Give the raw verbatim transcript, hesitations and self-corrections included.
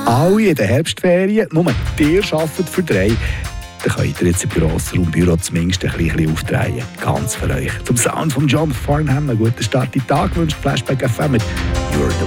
Alle in den Herbstferien, nur ihr arbeitet für drei. Dann könnt ihr jetzt im Grossraumbüro zumindest ein bisschen aufdrehen. Ganz für euch. Zum Sound von John Farnham einen guten Start in den Tag wünscht Flashback F M mit «You're the